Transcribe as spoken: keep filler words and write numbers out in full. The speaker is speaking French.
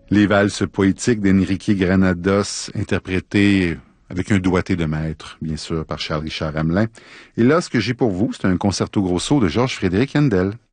Les valses poétiques d'Enrique Granados, interprétées avec un doigté de maître, bien sûr, par Charles Richard Hamelin. Et là, ce que j'ai pour vous, c'est un concerto grosso de Georges Frédéric Handel.